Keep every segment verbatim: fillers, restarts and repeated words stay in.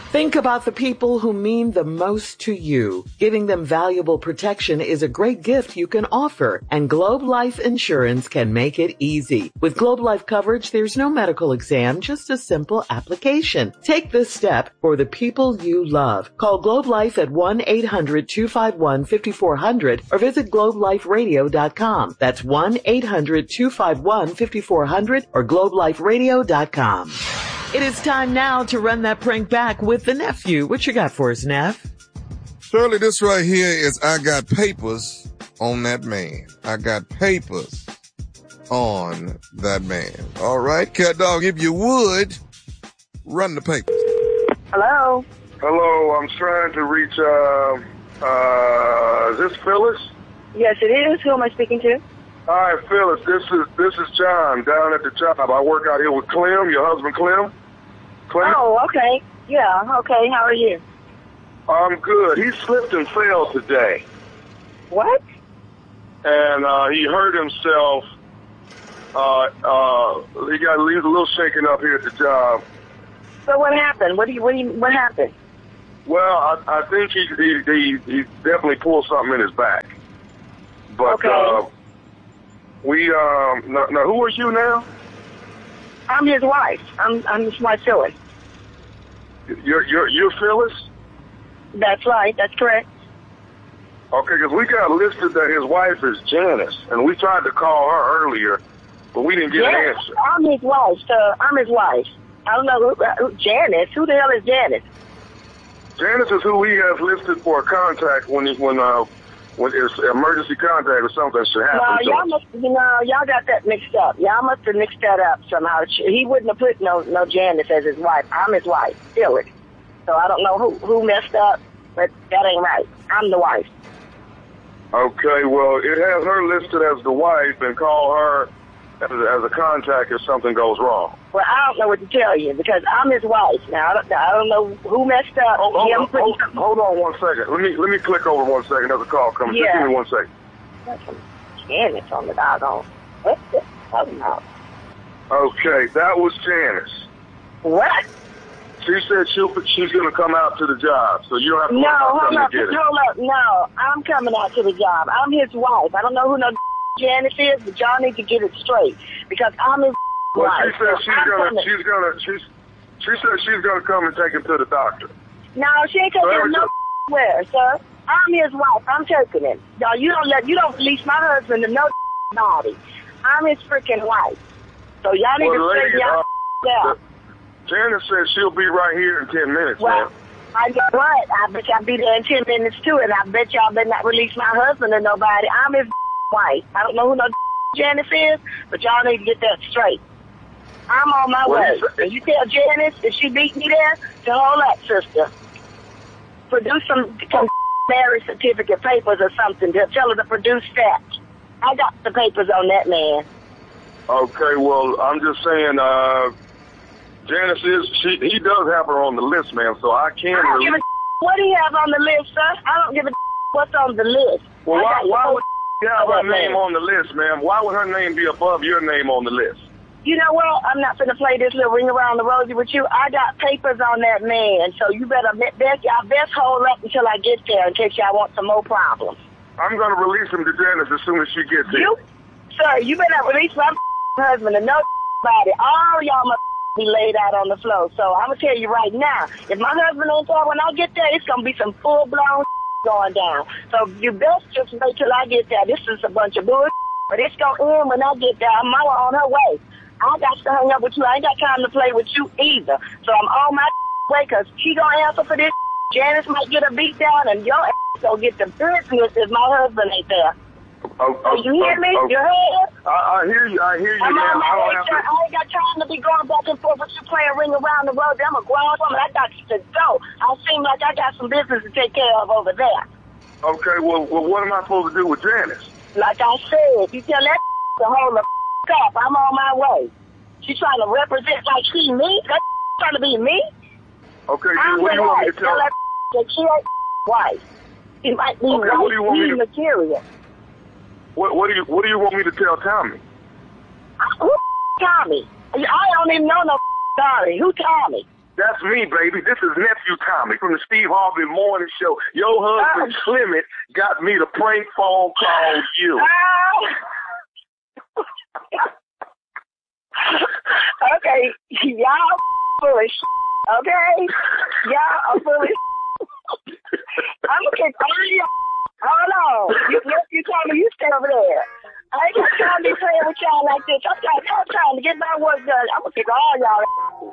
Think about the people who mean the most to you. Giving them valuable protection is a great gift you can offer, and Globe Life Insurance can make it easy. With Globe Life coverage, there's no medical exam, just a simple application. Take this step for the people you love. Call Globe Life at one eight hundred two five one five four zero zero or visit globe life radio dot com. That's one eight hundred two five one five four zero zero or globe life radio dot com. It is time now to run that prank back with the nephew. What you got for us, Neff? Shirley, this right here is I got papers on that man. I got papers on that man. All right, cat dog, if you would, run the papers. Hello? Hello, I'm trying to reach, uh, uh, is this Phyllis? Yes, it is. Who am I speaking to? Hi, Phyllis. This is this is John down at the job. I work out here with Clem, your husband Clem. Clem? Oh, okay. Yeah, okay. How are you? I'm good. He slipped and fell today. What? And uh, he hurt himself. Uh, uh, he got he was a little shaken up here at the job. So what happened? What do you what do you what happened? Well, I, I think he, he he he definitely pulled something in his back. But okay. uh, we um now, now who are you now? I'm his wife. I'm I'm his wife, Phyllis. You're you're you're Phyllis? That's right. That's correct. Okay, because we got listed that his wife is Janice, and we tried to call her earlier, but we didn't get yes, an answer. I'm his wife, sir. I'm his wife. I don't know who, who Janice. Who the hell is Janice? Janice is who he has listed for a contact when he, when uh when it's emergency contact or something should happen. No, to y'all him. must, you know, y'all got that mixed up. Y'all must have mixed that up somehow. He wouldn't have put no no Janice as his wife. I'm his wife, Phyllis. So I don't know who who messed up, but that ain't right. I'm the wife. Okay, well, it has her listed as the wife, and call her as a, as a contact if something goes wrong. Well, I don't know what to tell you because I'm his wife. Now I don't, I don't know who messed up. Hold, hold, Him hold, hold, hold on one second. Let me let me click over one second. There's a call coming. Yeah. Just give me one second. That's some Janice on the doggone. What's this talking about? Okay, that was Janice. What? She said she'll, she's going to come out to the job, so you don't have to No, worry about hold coming up, to get it. hold up. No, I'm coming out to the job. I'm his wife. I don't know who no Janice is, but y'all need to get it straight because I'm his Well, wife. she said So she's I'm gonna, coming. she's gonna, she's, she said she's gonna come and take him to the doctor. No, she ain't taking him nowhere, sir. I'm his wife. I'm taking him. Y'all, you don't let, you don't release my husband to no body. I'm his freaking wife. So y'all need Well, to straighten lady, y'all uh, out. Janice said she'll be right here in ten minutes, Well, man. I know what? I bet y'all be there in ten minutes too, and I bet y'all better not release my husband to nobody. I'm his wife. I don't know who no Janice is, but y'all need to get that straight. I'm on my Well, way. you say- And you tell Janice if she beat me there, to hold up, sister. Produce some, some marriage certificate papers or something. To tell her to produce that. I got the papers on that man. Okay, well, I'm just saying, uh, Janice is, she, he does have her on the list, man, so I can I don't give release. a what do you have on the list, sir? I don't give a what's on the list. Well, I why, got the why whole would you have her that name man. on the list, ma'am? Why would her name be above your name on the list? You know what? I'm not going to play this little ring around the rosy with you. I got papers on that man, so you better best y'all best hold up until I get there in case y'all want some more problems. I'm going to release him to Janice as soon as she gets here. You, sir, you better release my husband and no body. All y'all must be laid out on the floor. So I'm going to tell you right now, if my husband ain't there when I get there, it's going to be some full-blown going down. So you best just wait till I get there. This is a bunch of bullshit, but it's going to end when I get there. I'm on her way. I got to hang up with you. I ain't got time to play with you either. So I'm on my way because she going to answer for this. Janice might get a beat down and your ass going to get the business if my husband ain't there. Oh, oh, you hear oh, me? oh. You heard? I, I hear you. I hear you, I'm ma'am. on I my don't way, have sir. to. I ain't got time to be going back and forth with you playing ring around the road. I'm a grown woman. I got to go. I seem like I got some business to take care of over there. Okay, well, well, what am I supposed to do with Janice? Like I said, you tell that to hold the up. I'm on my way. She trying to represent like she me? That trying to be me? Okay, I'm what do you want me to tell her? her? That she ain't wife. She might be Okay, what do you want me wife to- material. What, what do you What do you want me to tell Tommy? Who Tommy? I don't even know no Tommy. Who Tommy? That's me, baby. This is Nephew Tommy from the Steve Harvey Morning Show. Your husband, oh. Clement, got me to prank phone call you. Oh. Okay, y'all full of shit, okay? Y'all are full of shit. I'm going to kick all of y'all. Hold on. You, you told me you stay over there. I ain't got time to be playing with y'all like this. I'm trying, I'm trying to get my work done. I'm going to kick all y'all.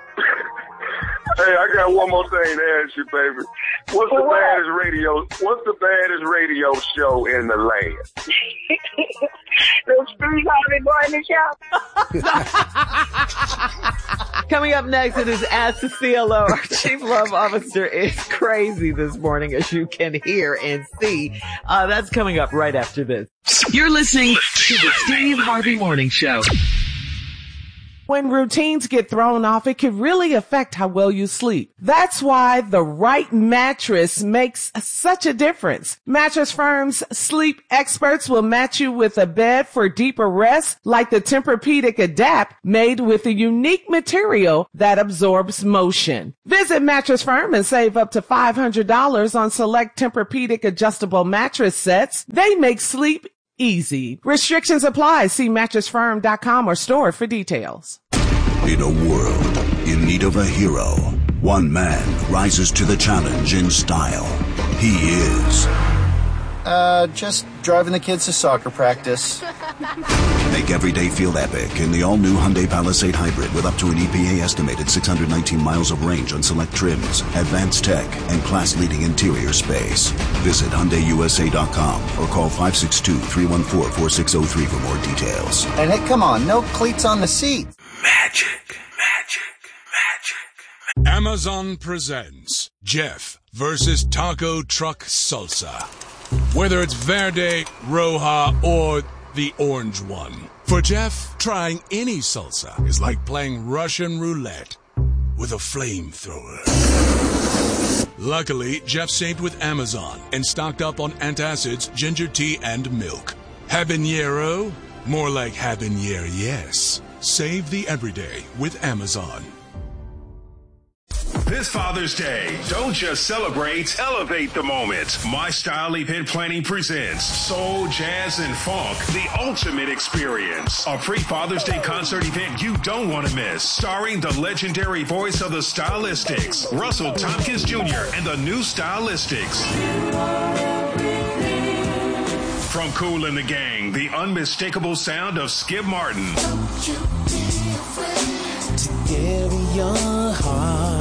Hey, I got one more thing to ask you, baby. What's the what? baddest radio? What's the baddest radio show in the land? The Steve Harvey Morning Show. Coming up next, it is Ask the C L O. Our Chief Love Officer is crazy this morning, as you can hear and see. Uh, that's coming up right after this. You're listening to the Steve Harvey Morning Show. When routines get thrown off, it can really affect how well you sleep. That's why the right mattress makes such a difference. Mattress Firm's sleep experts will match you with a bed for deeper rest, like the Tempur-Pedic Adapt, made with a unique material that absorbs motion. Visit Mattress Firm and save up to five hundred dollars on select Tempur-Pedic adjustable mattress sets. They make sleep easy. Restrictions apply. See mattress firm dot com or store for details. In a world in need of a hero, one man rises to the challenge in style. He is... Uh, just driving the kids to soccer practice. Make every day feel epic in the all-new Hyundai Palisade Hybrid with up to an E P A-estimated six hundred nineteen miles of range on select trims, advanced tech, and class-leading interior space. Visit Hyundai U S A dot com or call five six two, three one four, four six zero three for more details. And hey, come on, no cleats on the seat. Magic, magic, magic. Amazon presents Jeff versus Taco Truck Salsa. Whether it's Verde, Roja, or the orange one. For Jeff, trying any salsa is like playing Russian roulette with a flamethrower. Luckily, Jeff saved with Amazon and stocked up on antacids, ginger tea, and milk. Habanero? More like habanero, yes. Save the everyday with Amazon. This Father's Day, don't just celebrate, elevate the moment. My Style Event Planning presents Soul, Jazz, and Funk, the ultimate experience. A pre-Father's Day concert event you don't want to miss. Starring the legendary voice of the Stylistics, Russell Tompkins Junior and the new Stylistics. From Kool and the Gang, the unmistakable sound of Skip Martin. Don't you be afraid to give your heart.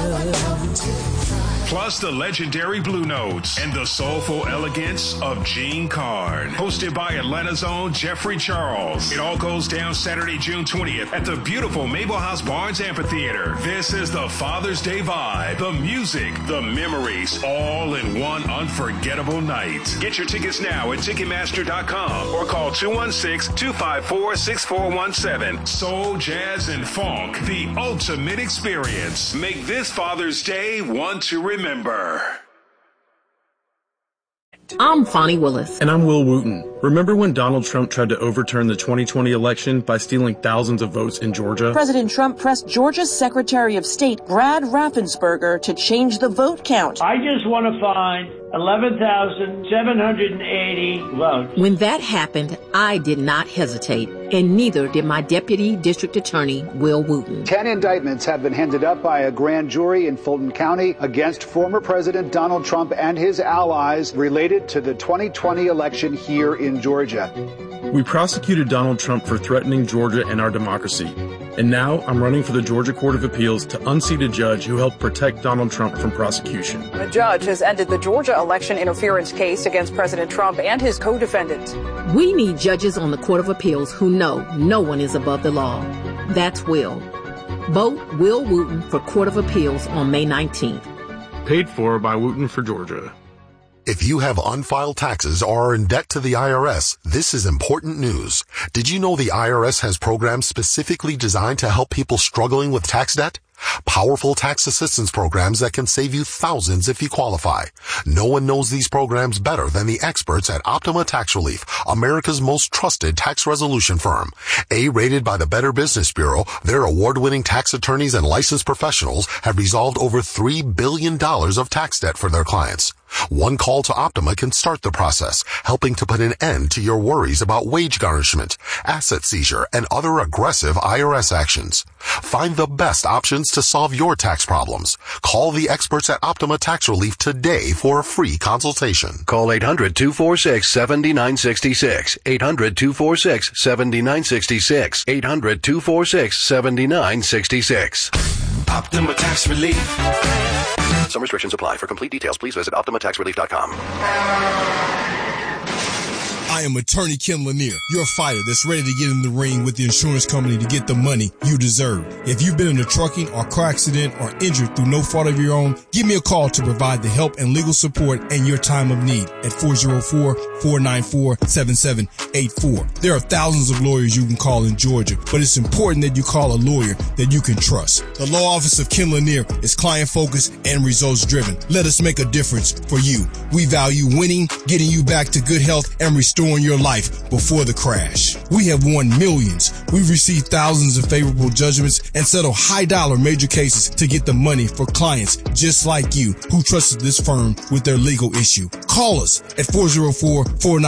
Plus the legendary Blue Notes and the soulful elegance of Gene Carn. Hosted by Atlanta's own Jeffrey Charles. It all goes down Saturday, June twentieth at the beautiful Mabel House Barnes Amphitheater. This is the Father's Day vibe, the music, the memories, all in one unforgettable night. Get your tickets now at Ticketmaster dot com or call two one six, two five four, six four one seven. Soul, Jazz, and Funk, the ultimate experience. Make this Father's Day one to remember. Remember. I'm Fonnie Willis. And I'm Will Wooten. Remember when Donald Trump tried to overturn the twenty twenty election by stealing thousands of votes in Georgia? President Trump pressed Georgia's Secretary of State, Brad Raffensperger, to change the vote count. I just want to find eleven thousand seven hundred eighty votes. When that happened, I did not hesitate, and neither did my Deputy District Attorney, Will Wooten. Ten indictments have been handed up by a grand jury in Fulton County against former President Donald Trump and his allies related to the twenty twenty election here in Georgia. We prosecuted Donald Trump for threatening Georgia and our democracy. And now I'm running for the Georgia Court of Appeals to unseat a judge who helped protect Donald Trump from prosecution. The judge has ended the Georgia election interference case against President Trump and his co-defendants. We need judges on the Court of Appeals who know no one is above the law. That's Will. Vote Will Wooten for Court of Appeals on May nineteenth. Paid for by Wooten for Georgia. If you have unfiled taxes or are in debt to the I R S, this is important news. Did you know the I R S has programs specifically designed to help people struggling with tax debt? Powerful tax assistance programs that can save you thousands if you qualify. No one knows these programs better than the experts at Optima Tax Relief, America's most trusted tax resolution firm. A-rated by the Better Business Bureau, their award-winning tax attorneys and licensed professionals have resolved over three billion dollars of tax debt for their clients. One call to Optima can start the process, helping to put an end to your worries about wage garnishment, asset seizure, and other aggressive I R S actions. Find the best options to solve your tax problems. Call the experts at Optima Tax Relief today for a free consultation. Call eight hundred, two four six, seven nine six six. eight hundred, two four six, seven nine six six. eight hundred, two four six, seven nine six six. Optima Tax Relief. Some restrictions apply. For complete details, please visit optima tax relief dot com. I am attorney Ken Lanier, your fighter that's ready to get in the ring with the insurance company to get the money you deserve. If you've been in a trucking or car accident or injured through no fault of your own, give me a call to provide the help and legal support in your time of need at four oh four, four nine four, seven seven eight four. There are thousands of lawyers you can call in Georgia, but it's important that you call a lawyer that you can trust. The law office of Ken Lanier is client-focused and results-driven. Let us make a difference for you. We value winning, getting you back to good health, and restoring your life before the crash. We have won millions. We've received thousands of favorable judgments and settled high-dollar major cases to get the money for clients just like you who trusted this firm with their legal issue. Call us at four oh four, four nine four